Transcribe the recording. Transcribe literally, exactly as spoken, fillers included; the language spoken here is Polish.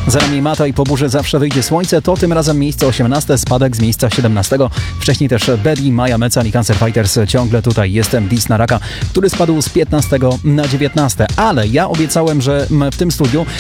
Za nami Mata i po burzy zawsze wyjdzie słońce, to tym razem miejsce osiemnaste, spadek z miejsca siedemnastego. Wcześniej też Betty, Maja Mecan i Cancer Fighters. Ciągle tutaj jestem, Dis na Raka, który spadł z piętnastego na dziewiętnaste. Ale ja obiecałem, że w tym studiu